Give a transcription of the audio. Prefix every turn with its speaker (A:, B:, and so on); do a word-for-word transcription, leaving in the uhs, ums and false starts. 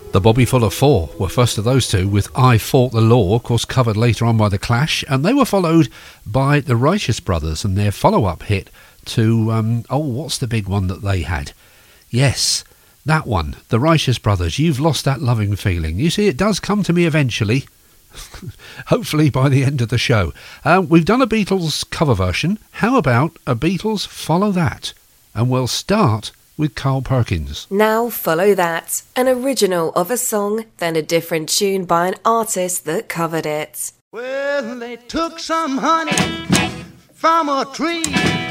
A: The Bobby Fuller Four were first of those two, with I Fought the Law, of course covered later on by The Clash, and they were followed by the Righteous Brothers and their follow-up hit to, um, oh, what's the big one that they had? Yes, that one, The Righteous Brothers, You've Lost That Loving Feeling. You see, it does come to me eventually, hopefully by the end of the show. Uh, we've done a Beatles cover version. How about a Beatles Follow That? And we'll start with Carl Perkins.
B: Now Follow That, an original of a song, then a different tune by an artist that covered it.
C: Well, they took some honey from a tree.